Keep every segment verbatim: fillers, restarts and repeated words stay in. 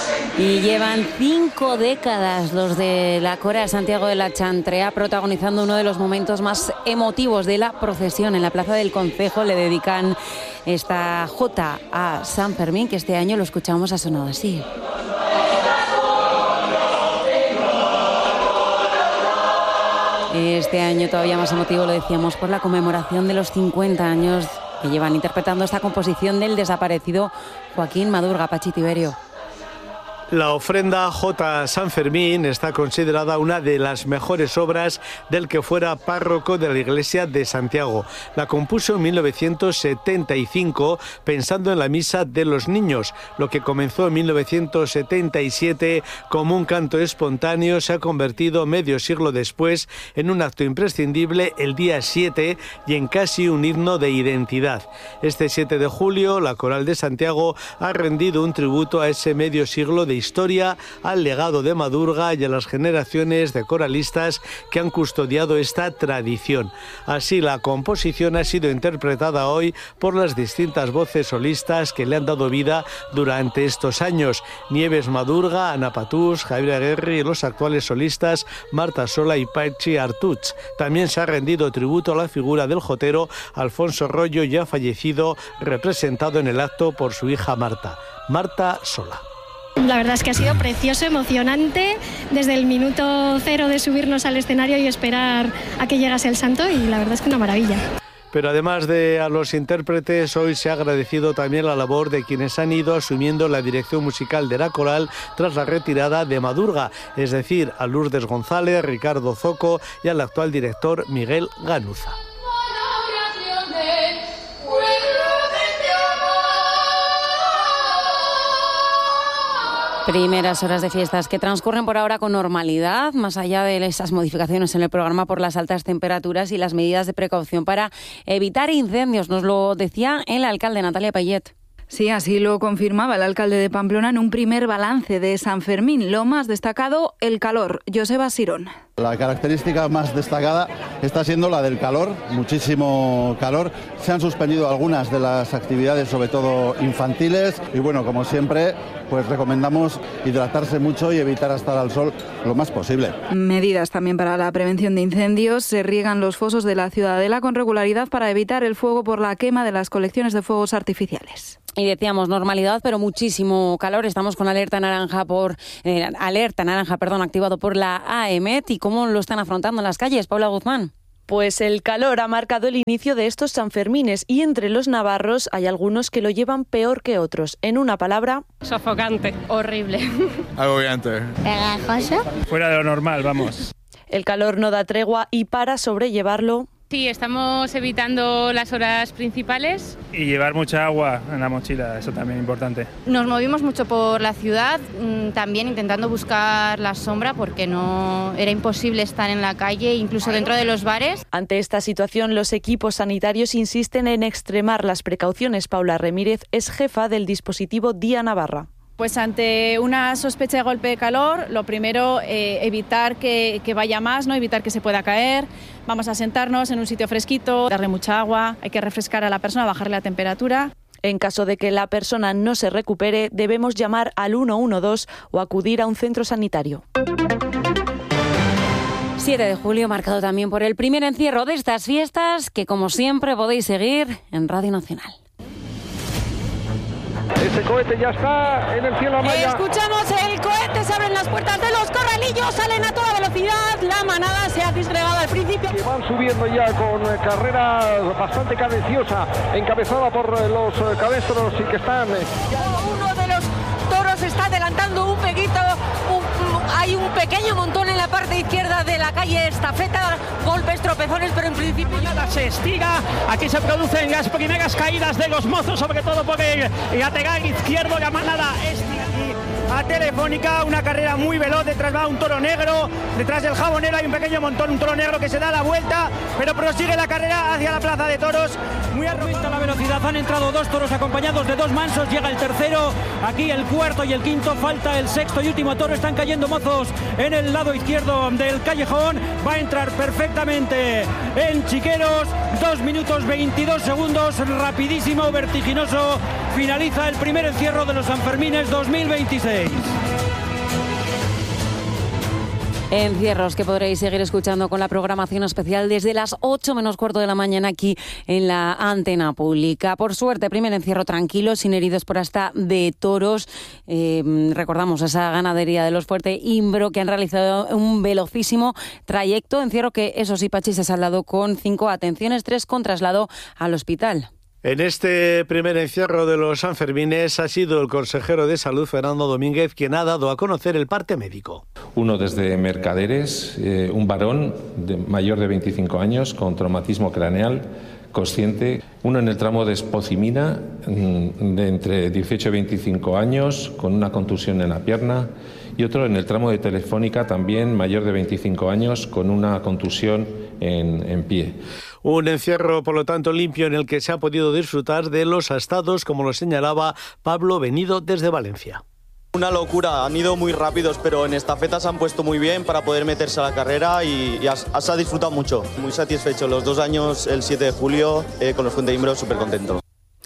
Y llevan cinco décadas los de la Cora de Santiago de la Chantrea protagonizando uno de los momentos más emotivos de la procesión. En la Plaza del Concejo le dedican esta jota a San Fermín, que este año lo escuchamos ha sonado así. Este año todavía más emotivo, lo decíamos, por la conmemoración de los cincuenta años que llevan interpretando esta composición del desaparecido Joaquín Madurga. Pachi Tiberio. La ofrenda J. San Fermín está considerada una de las mejores obras del que fuera párroco de la iglesia de Santiago. La compuso en mil novecientos setenta y cinco pensando en la misa de los niños. Lo que comenzó en mil novecientos setenta y siete como un canto espontáneo se ha convertido medio siglo después en un acto imprescindible el día siete y en casi un himno de identidad. Este siete de julio la Coral de Santiago ha rendido un tributo a ese medio siglo de historia, al legado de Madurga y a las generaciones de coralistas que han custodiado esta tradición. Así, la composición ha sido interpretada hoy por las distintas voces solistas que le han dado vida durante estos años. Nieves Madurga, Ana Patús, Javier Aguirre y los actuales solistas Marta Sola y Pachi Artuch. También se ha rendido tributo a la figura del jotero Alfonso Rollo, ya fallecido, representado en el acto por su hija Marta. Marta Sola. La verdad es que ha sido precioso, emocionante, desde el minuto cero de subirnos al escenario y esperar a que llegase el santo, y la verdad es que una maravilla. Pero además de a los intérpretes, hoy se ha agradecido también la labor de quienes han ido asumiendo la dirección musical de la coral tras la retirada de Madurga, es decir, a Lourdes González, Ricardo Zoco y al actual director Miguel Ganuza. Primeras horas de fiestas que transcurren por ahora con normalidad, más allá de esas modificaciones en el programa por las altas temperaturas y las medidas de precaución para evitar incendios. Nos lo decía el alcalde, Natalia Payet. Sí, así lo confirmaba el alcalde de Pamplona en un primer balance de San Fermín. Lo más destacado, el calor. Joseba Sirón. La característica más destacada está siendo la del calor, muchísimo calor. Se han suspendido algunas de las actividades, sobre todo infantiles, y bueno, como siempre, pues recomendamos hidratarse mucho y evitar estar al sol lo más posible. Medidas también para la prevención de incendios. Se riegan los fosos de la Ciudadela con regularidad para evitar el fuego por la quema de las colecciones de fuegos artificiales. Y decíamos normalidad, pero muchísimo calor. Estamos con alerta naranja por eh, alerta naranja, perdón, activado por la A E M E T. ¿Y cómo lo están afrontando en las calles? Paula Guzmán. Pues el calor ha marcado el inicio de estos Sanfermines y entre los navarros hay algunos que lo llevan peor que otros. En una palabra, sofocante, horrible, agobiante, pegajoso, fuera de lo normal, vamos. El calor no da tregua y para sobrellevarlo, sí, estamos evitando las horas principales. Y llevar mucha agua en la mochila, eso también es importante. Nos movimos mucho por la ciudad, también intentando buscar la sombra porque no era imposible estar en la calle, incluso dentro de los bares. Ante esta situación, los equipos sanitarios insisten en extremar las precauciones. Paula Remírez es jefa del dispositivo Día Navarra. Pues ante una sospecha de golpe de calor, lo primero, eh, evitar que, que vaya más, ¿no? Evitar que se pueda caer. Vamos a sentarnos en un sitio fresquito, darle mucha agua, hay que refrescar a la persona, bajarle la temperatura. En caso de que la persona no se recupere, debemos llamar al uno uno dos o acudir a un centro sanitario. siete de julio, marcado también por el primer encierro de estas fiestas, que como siempre podéis seguir en Radio Nacional. Ese cohete ya está en el cielo amaya. Escuchamos el cohete, se abren las puertas de los corralillos, salen a toda velocidad, la manada se ha disgregado al principio. Y van subiendo ya con carrera bastante cadenciosa, encabezada por los cabestros y que están... Uno de los toros está adelantando un pequito, un, hay un pequeño montón en la parte izquierda de la calle Estafeta, golpes, tropezones, pero en principio... Nada se estira, aquí se producen las primeras caídas de los mozos, sobre todo por el lateral izquierdo, la manada estira aquí a Telefónica, una carrera muy veloz, detrás va un toro negro, detrás del jabonero hay un pequeño montón, un toro negro que se da la vuelta, pero prosigue la carrera hacia la plaza de toros, muy arrojada la velocidad, han entrado dos toros acompañados de dos mansos, llega el tercero, aquí el cuarto y el quinto, falta el sexto y último toro, están cayendo mozos en el lado izquierdo del callejón, va a entrar perfectamente en Chiqueros, dos minutos veintidós segundos, rapidísimo, vertiginoso, finaliza el primer encierro de los Sanfermines dos mil veintiséis. Encierros que podréis seguir escuchando con la programación especial desde las ocho menos cuarto de la mañana aquí en la antena pública. Por suerte, primer encierro tranquilo, sin heridos por hasta de toros. Eh, recordamos esa ganadería de los Fuerte Imbro que han realizado un velocísimo trayecto. Encierro que, eso sí, Pachi, se ha saldado con cinco atenciones, tres con traslado al hospital. En este primer encierro de los Sanfermines ha sido el consejero de Salud, Fernando Domínguez, quien ha dado a conocer el parte médico. Uno desde Mercaderes, eh, un varón de mayor de veinticinco años con traumatismo craneal, consciente. Uno en el tramo de Espocimina, de entre dieciocho y veinticinco años, con una contusión en la pierna. Y otro en el tramo de Telefónica, también mayor de veinticinco años, con una contusión en, en pie. Un encierro, por lo tanto, limpio en el que se ha podido disfrutar de los astados, como lo señalaba Pablo, venido desde Valencia. Una locura, han ido muy rápidos, pero en estafeta se han puesto muy bien para poder meterse a la carrera y, y has, has disfrutado mucho. Muy satisfecho, los dos años, el siete de julio, eh, con los Fuente Imbro, súper contento.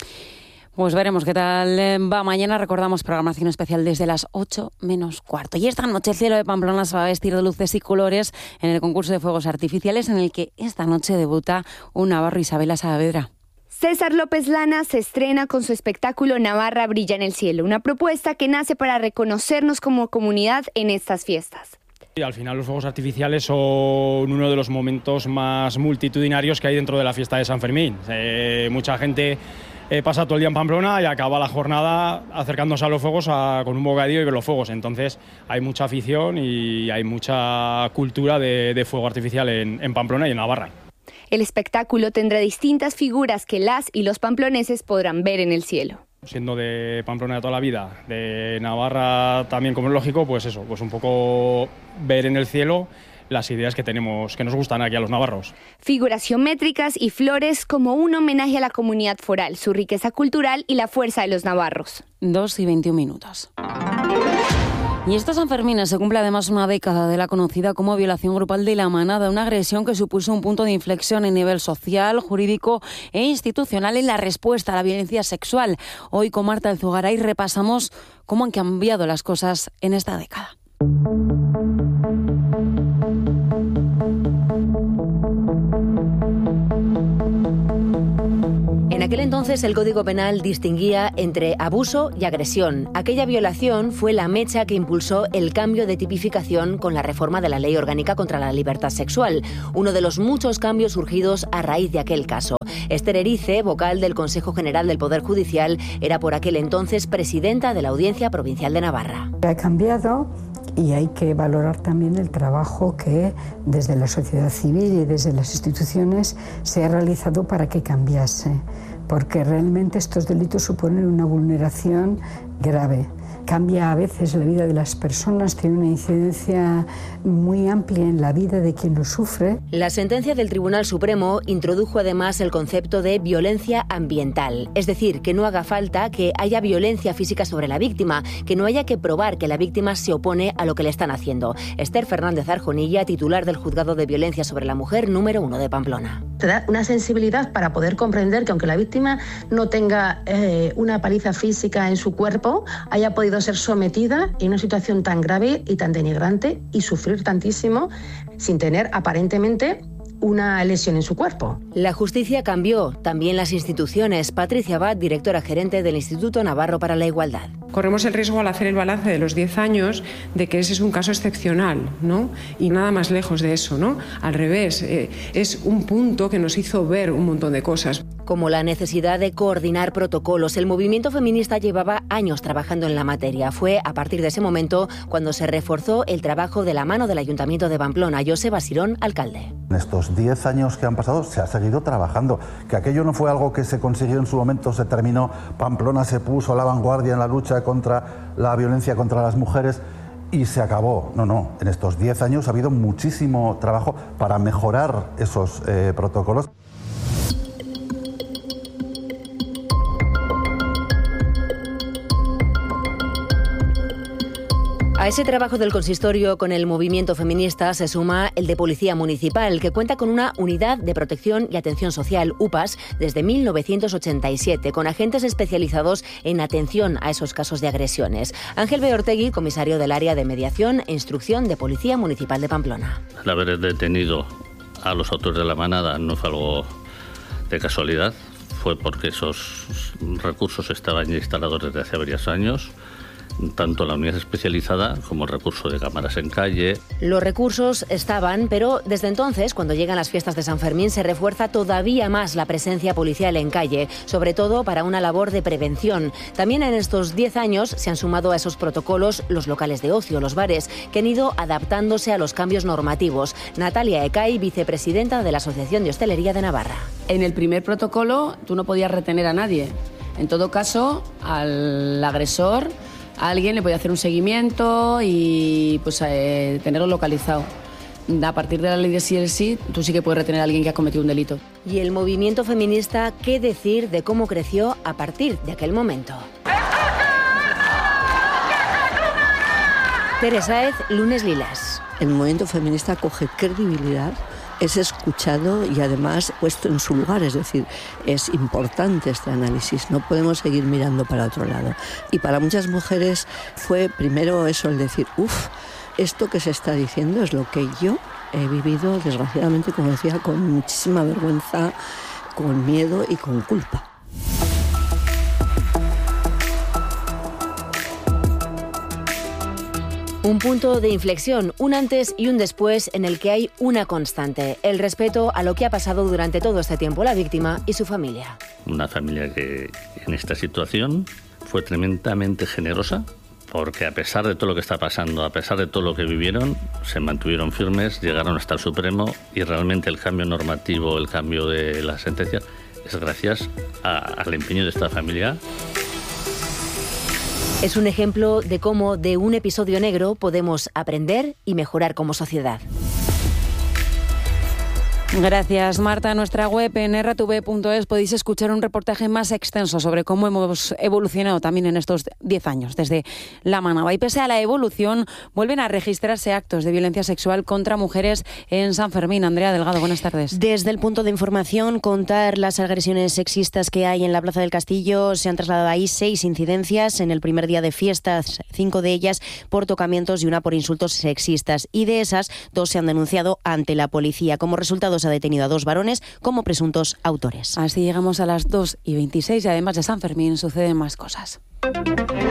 Pues veremos qué tal va mañana. Recordamos programación especial desde las ocho menos cuarto. Y esta noche el cielo de Pamplona se va a vestir de luces y colores en el concurso de fuegos artificiales en el que esta noche debuta un navarro, Isabela Saavedra. César López Lana se estrena con su espectáculo Navarra brilla en el cielo, una propuesta que nace para reconocernos como comunidad en estas fiestas. Y al final los fuegos artificiales son uno de los momentos más multitudinarios que hay dentro de la fiesta de San Fermín. Eh, mucha gente eh, pasa todo el día en Pamplona y acaba la jornada acercándose a los fuegos a, con un bocadillo y con los fuegos. Entonces hay mucha afición y hay mucha cultura de, de fuego artificial en, en Pamplona y en Navarra. El espectáculo tendrá distintas figuras que las y los pamploneses podrán ver en el cielo. Siendo de Pamplona de toda la vida, de Navarra también, como es lógico, pues eso, pues un poco ver en el cielo las ideas que tenemos, que nos gustan aquí a los navarros. Figuras geométricas y flores como un homenaje a la comunidad foral, su riqueza cultural y la fuerza de los navarros. Dos y veintiún minutos. Y estos Sanfermines se cumple además una década de la conocida como violación grupal de la manada, una agresión que supuso un punto de inflexión en nivel social, jurídico e institucional en la respuesta a la violencia sexual. Hoy con Marta Elzugaray repasamos cómo han cambiado las cosas en esta década. En aquel entonces el Código Penal distinguía entre abuso y agresión. Aquella violación fue la mecha que impulsó el cambio de tipificación con la reforma de la Ley Orgánica contra la Libertad Sexual, uno de los muchos cambios surgidos a raíz de aquel caso. Esther Erice, vocal del Consejo General del Poder Judicial, era por aquel entonces presidenta de la Audiencia Provincial de Navarra. Ha cambiado y hay que valorar también el trabajo que desde la sociedad civil y desde las instituciones se ha realizado para que cambiase, porque realmente estos delitos suponen una vulneración grave. Cambia a veces la vida de las personas, tiene una incidencia muy amplia en la vida de quien lo sufre. La sentencia del Tribunal Supremo introdujo además el concepto de violencia ambiental, es decir, que no haga falta que haya violencia física sobre la víctima, que no haya que probar que la víctima se opone a lo que le están haciendo. Esther Fernández Arjonilla, titular del Juzgado de Violencia sobre la Mujer número uno de Pamplona. Te da una sensibilidad para poder comprender que aunque la víctima no tenga eh, una paliza física en su cuerpo, haya podido ser sometida en una situación tan grave y tan denigrante y sufrir tantísimo sin tener aparentemente una lesión en su cuerpo. La justicia cambió, también las instituciones. Patricia Abad, directora gerente del Instituto Navarro para la Igualdad. Corremos el riesgo al hacer el balance de los diez años de que ese es un caso excepcional, ¿no? Y nada más lejos de eso, ¿no? Al revés, eh, es un punto que nos hizo ver un montón de cosas. Como la necesidad de coordinar protocolos. El movimiento feminista llevaba años trabajando en la materia. Fue a partir de ese momento cuando se reforzó el trabajo de la mano del Ayuntamiento de Pamplona. José Basirón, alcalde. En estos diez años que han pasado se ha seguido trabajando, que aquello no fue algo que se consiguió en su momento, se terminó, Pamplona se puso a la vanguardia en la lucha contra la violencia contra las mujeres y se acabó. No, no, en estos diez años ha habido muchísimo trabajo para mejorar esos eh, protocolos. A ese trabajo del consistorio con el movimiento feminista se suma el de Policía Municipal, que cuenta con una unidad de protección y atención social, U P A S, desde mil novecientos ochenta y siete, con agentes especializados en atención a esos casos de agresiones. Ángel Beortegui, comisario del área de mediación e instrucción de Policía Municipal de Pamplona. El haber detenido a los autores de la manada no fue algo de casualidad, fue porque esos recursos estaban ya instalados desde hace varios años, tanto la unidad especializada como el recurso de cámaras en calle. Los recursos estaban, pero desde entonces, cuando llegan las fiestas de San Fermín, se refuerza todavía más la presencia policial en calle, sobre todo para una labor de prevención. También en estos diez años se han sumado a esos protocolos los locales de ocio, los bares, que han ido adaptándose a los cambios normativos. Natalia Ecay, vicepresidenta de la Asociación de Hostelería de Navarra. En el primer protocolo tú no podías retener a nadie. En todo caso, al agresor a alguien le podía hacer un seguimiento y pues eh, tenerlo localizado. A partir de la ley de sí el sí, tú sí que puedes retener a alguien que ha cometido un delito. ¿Y el movimiento feminista qué decir de cómo creció a partir de aquel momento? Teresa Ez, Lunes Lilas. El movimiento feminista coge credibilidad, es escuchado y además puesto en su lugar, es decir, es importante este análisis, no podemos seguir mirando para otro lado. Y para muchas mujeres fue primero eso, el decir, uff, esto que se está diciendo es lo que yo he vivido, desgraciadamente, como decía, con muchísima vergüenza, con miedo y con culpa. Un punto de inflexión, un antes y un después en el que hay una constante, el respeto a lo que ha pasado durante todo este tiempo la víctima y su familia. Una familia que en esta situación fue tremendamente generosa, porque a pesar de todo lo que está pasando, a pesar de todo lo que vivieron, se mantuvieron firmes, llegaron hasta el Supremo y realmente el cambio normativo, el cambio de la sentencia, es gracias a, al empeño de esta familia. Es un ejemplo de cómo de un episodio negro podemos aprender y mejorar como sociedad. Gracias, Marta. En nuestra web en erra te ve punto es podéis escuchar un reportaje más extenso sobre cómo hemos evolucionado también en estos diez años desde la Manaba. Y pese a la evolución, vuelven a registrarse actos de violencia sexual contra mujeres en San Fermín. Andrea Delgado, buenas tardes. Desde el punto de información, contar las agresiones sexistas que hay en la Plaza del Castillo, se han trasladado ahí seis incidencias en el primer día de fiestas, cinco de ellas por tocamientos y una por insultos sexistas. Y de esas, dos se han denunciado ante la policía. Como resultado, se ha detenido a dos varones como presuntos autores. Así llegamos a las dos y veintiséis y además de San Fermín suceden más cosas.